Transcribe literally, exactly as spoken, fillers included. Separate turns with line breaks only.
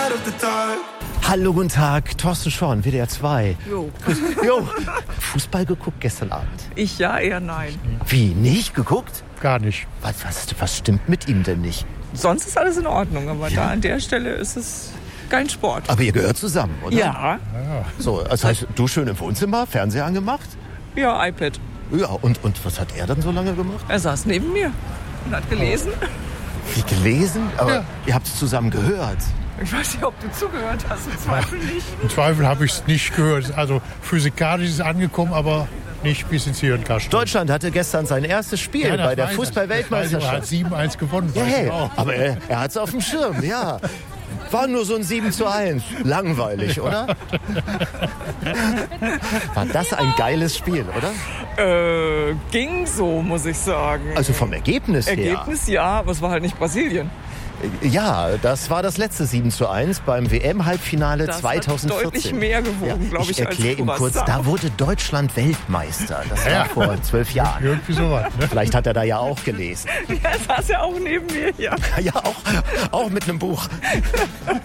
Hallo, guten Tag, Thorsten Schorn, W D R zwei.
Jo.
Jo. Fußball geguckt gestern Abend?
Ich ja, eher nein.
Wie, nicht geguckt?
Gar nicht.
Was, was, was stimmt mit ihm denn nicht?
Sonst ist alles in Ordnung, aber
Ja.
da an der Stelle ist es kein Sport.
Aber ihr gehört zusammen, oder?
Ja,
So, das heißt, du schön im Wohnzimmer, Fernseher angemacht?
ja, iPad.
Ja, und, und was hat er dann so lange gemacht?
Er saß neben mir und hat gelesen.
Wie gelesen? Aber
Ja.
ihr habt es zusammen gehört.
Ich weiß nicht, ob du zugehört hast, im Zweifel nicht.
Im Zweifel habe ich es nicht gehört. Also physikalisch ist es angekommen, aber nicht bis ins Hirnkasten.
Deutschland hatte gestern sein erstes Spiel
Ja, das
bei der
weiß ich. Das weiß ich, Er
Fußball-Weltmeisterschaft.
hat sieben eins gewonnen.
Ja,
weiß ich
hey,
auch.
aber er, er hat es auf dem Schirm, ja. War nur so ein sieben zu eins. Langweilig, oder? War das ein geiles Spiel, oder?
Äh, ging so, muss ich sagen.
Also vom Ergebnis,
Ergebnis ja, aber es war halt nicht Brasilien.
her. Ja, das war das letzte sieben zu eins beim W M-Halbfinale
Das
zweitausendvierzehn.
hat deutlich mehr gewogen, glaube ich,
Ich
als
erkläre ihm kurz,
Croissant.
da wurde Deutschland Weltmeister. Das war
Ja.
vor zwölf Jahren.
Irgendwie sowas. Ne?
Vielleicht hat er da ja auch gelesen.
Ja, saß ja auch neben mir, ja.
Ja, auch, auch mit einem Buch.